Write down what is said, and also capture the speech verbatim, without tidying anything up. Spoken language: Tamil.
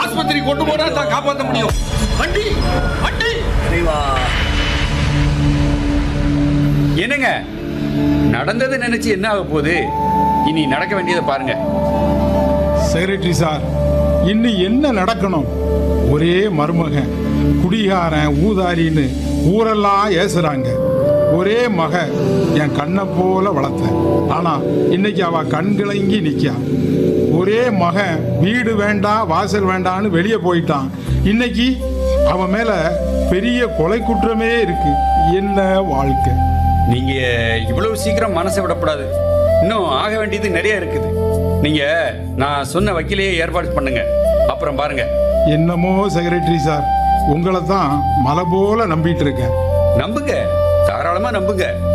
ஆஸ்பத்திரி கொண்டு போனா தான் காப்பாற்ற முடியும். வண்டி வண்டி. என்னங்க நடந்ததை நினைச்சு என்ன ஆக போகுது? இனி நடக்க வேண்டியதை பாருங்க. செக்ரட்டரி சார், இன்னும் என்ன நடக்கணும்? ஒரே மருமகன் குடிகாரன் ஊதாரின்னு ஊரெல்லாம் ஏசுறாங்க. ஒரே மக என் கண்ணை போல வளர்த்தேன். ஆனா இன்னைக்கு அவ கண்கிழங்கி நிக்கா. ஒரே மகன் வீடு வேண்டாம் வாசல் வேண்டான்னு வெளியே போயிட்டான். இன்னைக்கு அவன் மேல பெரிய கொலை குற்றமே இருக்கு. என்ன வாழ்க்கை! நீங்க இவ்வளவு சீக்கிரம் மனசை விடக்கூடாது. இன்னும் ஆக வேண்டியது நிறைய இருக்குது. நீங்க நான் சொன்ன வக்கீலையே ஏற்பாடு பண்ணுங்க. அப்புறம் பாருங்க. என்னமோ செக்ரட்டரி சார், உங்களை தான் மலை போல நம்பிட்டு இருக்கேன். நம்புங்க, தாராளமா நம்புங்க.